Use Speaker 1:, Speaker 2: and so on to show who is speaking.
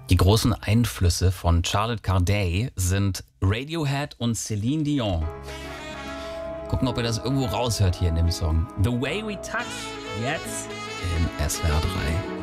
Speaker 1: Die großen Einflüsse von Charlotte Corday sind Radiohead und Celine Dion. Gucken, ob ihr das irgendwo raushört hier in dem Song. The Way We Touch, jetzt in SWR 3.